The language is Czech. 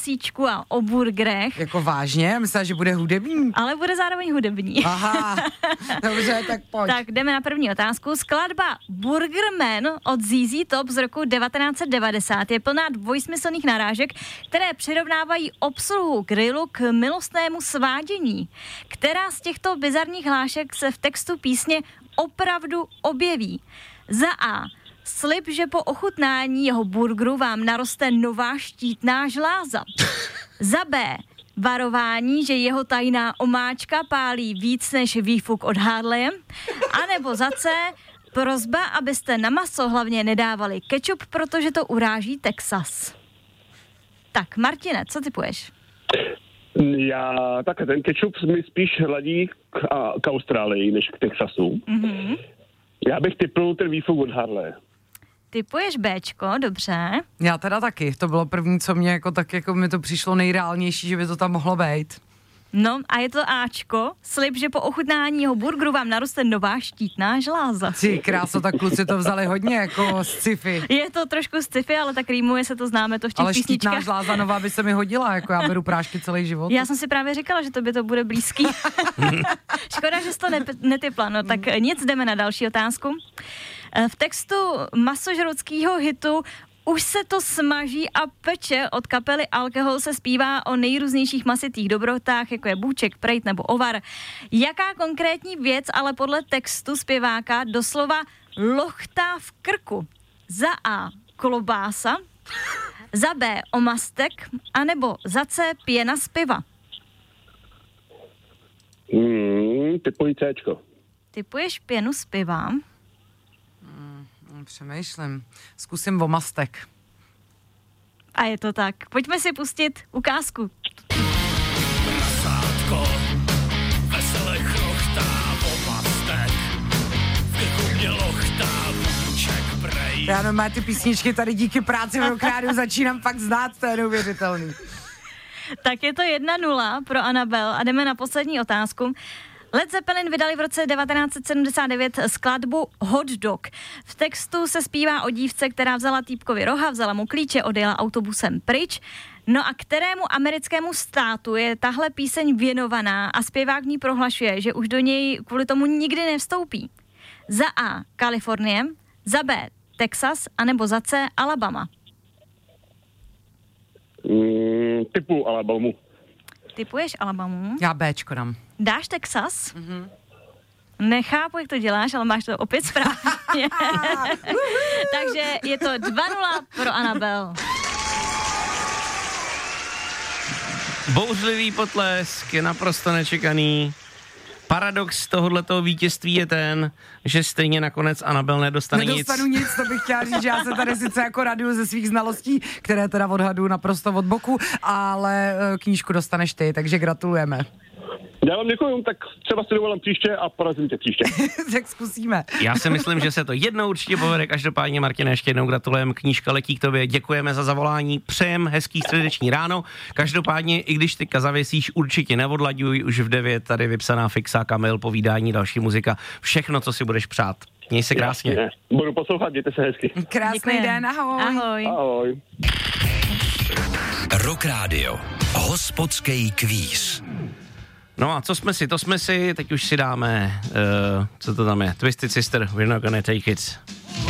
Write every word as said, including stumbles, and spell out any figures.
masíčku a o burgerech. Jako vážně? Myslím, že bude hudební. Ale bude zároveň hudební. Aha, dobře, tak pojď. Tak jdeme na první otázku. Skladba Burgerman od Z Z Top z roku devatenáct set devadesát je plná dvojsmyslných narážek, které přirovnávají obsluhu grilu k milostnému svádění. Která z těchto bizarních hlášek se v textu písně opravdu objeví? Za A. Slib, že po ochutnání jeho burgeru vám naroste nová štítná žláza. Za B. Varování, že jeho tajná omáčka pálí víc než výfuk od Harleje. A nebo za C. Prosba, abyste na maso hlavně nedávali kečup, protože to uráží Texas. Tak, Martine, co typuješ? Já, tak ten kečup mi spíš hladí k, a, k Austrálii, než k Texasu. Mm-hmm. Já bych typnul ten výfuk od Harleje. Typuješ Béčko, dobře. Já teda taky, to bylo první, co mě jako tak jako mi to přišlo nejreálnější, že by to tam mohlo být. No a je to Ačko, slib, že po ochutnání jeho burgeru vám naroste nová štítná žláza. Ty kráso, tak kluci to vzali hodně jako z sci-fi. Je to trošku sci-fi, ale tak rýmuje se to, známe to v těch ale písničkách. Ale štítná žláza nová by se mi hodila, jako já beru prášky celý život. Já jsem si právě říkala, že to by to bude blízký. Škoda, že jsi to nep- netypla, no tak nic, jdeme na další otázku. V textu masožroutského hitu Už se to smaží a peče od kapely Alkohol se zpívá o nejrůznějších masitých dobrotách, jako je bůček, prejt nebo ovar. Jaká konkrétní věc ale podle textu zpěváka doslova lochtá v krku? Za A. Klobása, za B. Omastek, anebo za C. pěna z piva. Hmm, typuji Cčko. Typuješ pěnu z piva? Přemýšlím. Zkusím omastek. A je to tak. Pojďme si pustit ukázku. Prasátko, veselé chrochtá omastek, v krku mě lochtá bůček prej. Já normálně ty písničky tady díky práci v Rockrádiu začínám fakt znát, to je neuvěřitelný. Tak je to jedna nula pro Anabel a jdeme na poslední otázku. Led Zeppelin vydali v roce devatenáct set sedmdesát devět skladbu Hot Dog. V textu se zpívá o dívce, která vzala týpkovi roha, vzala mu klíče, odjela autobusem pryč. No a kterému americkému státu je tahle píseň věnovaná a zpěvák v ní prohlašuje, že už do něj kvůli tomu nikdy nevstoupí? Za A. Kalifornie, za B. Texas, anebo za C. Alabama. Mm, typu Alabamu. Typuješ Alabamu? Já Bčko dám. Dáš Texas? Mm-hmm. Nechápu, jak to děláš, ale máš to opět správně. Takže je to dva nula pro Anabel. Bouřlivý potlesk je naprosto nečekaný. Paradox tohoto vítězství je ten, že stejně nakonec Anabel nedostane nic. Nedostanu nic, to bych chtěla říct, že já se tady sice jako raduju ze svých znalostí, které teda odhaduju naprosto od boku, ale knížku dostaneš ty, takže gratulujeme. Já vám děkuju, tak třeba si dovolám příště a porazím tě příště. Tak zkusíme. Já si myslím, že se to jednou určitě povede. Každopádně, Martine, ještě jednou gratulujeme, knížka letí k tobě, děkujeme za zavolání, přejem hezký středeční ráno. Každopádně, i když ty zavěsíš, určitě neodlaďuj, už v devět tady vypsaná fixa, Kamil, povídání, další muzika, všechno, co si budeš přát. Měj se krásně. Jasně. Budu poslouchat, mějte se hezky. Krásný Děkujem. den, ahoj. Ahoj. Ahoj. Rock Radio. Hospodský kvíz. No a co jsme si, to jsme si, teď už si dáme, uh, co to tam je, Twisted Sister, We're Not Gonna Take It.